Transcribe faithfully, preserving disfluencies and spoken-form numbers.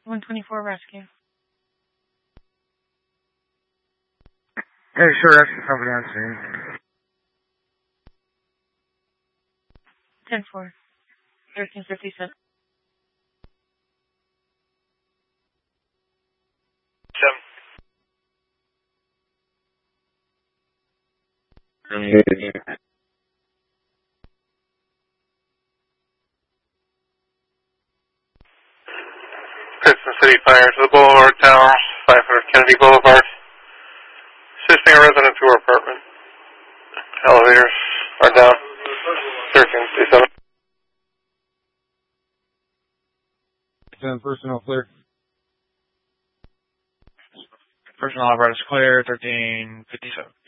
one twenty-four rescue. Hey, sure, that's somebody on scene. ten four. thirteen fifty-seven. Seven. Princeton City Fire to the Boulevard Towers, five hundred Kennedy Boulevard. Assisting a resident to her apartment. Elevators are down. thirteen fifty-seven. ten personnel clear. Personnel apparatus clear, thirteen fifty-seven.